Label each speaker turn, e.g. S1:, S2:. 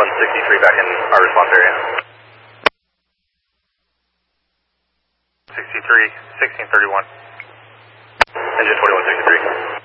S1: 2163 back in our response area. 63, 1631. Engine 2163.